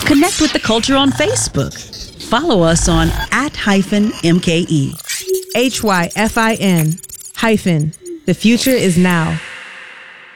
Connect with the culture on Facebook. Follow us on @-MKE. HYFIN. The future is now.